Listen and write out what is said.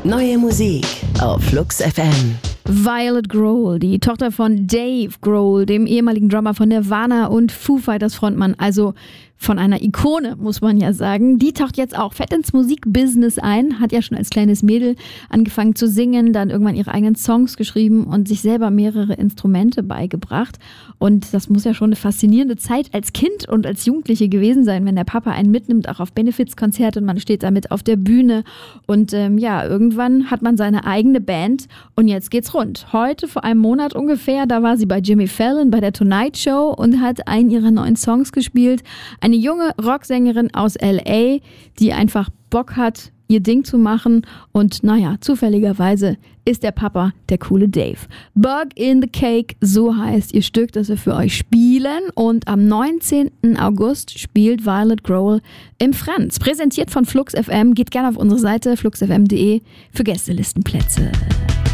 Neue Musik auf Flux FM. Violet Grohl, die Tochter von Dave Grohl, dem ehemaligen Drummer von Nirvana und Foo Fighters Frontmann, also von einer Ikone, muss man ja sagen. Die taucht jetzt auch fett ins Musikbusiness ein, hat ja schon als kleines Mädel angefangen zu singen, dann irgendwann ihre eigenen Songs geschrieben und sich selber mehrere Instrumente beigebracht. Und das muss ja schon eine faszinierende Zeit als Kind und als Jugendliche gewesen sein, wenn der Papa einen mitnimmt, auch auf Benefizkonzerte und man steht damit auf der Bühne. Und irgendwann hat man seine eigene Band und jetzt geht's rund. Heute, vor einem Monat ungefähr, da war sie bei Jimmy Fallon bei der Tonight Show und hat einen ihrer neuen Songs gespielt. Eine junge Rocksängerin aus L.A., die einfach Bock hat, ihr Ding zu machen. Und zufälligerweise ist der Papa der coole Dave. Bug in the Cake, so heißt ihr Stück, das wir für euch spielen. Und am 19. August spielt Violet Grohl im Franz. Präsentiert von Flux FM. Geht gerne auf unsere Seite fluxfm.de für Gästelistenplätze.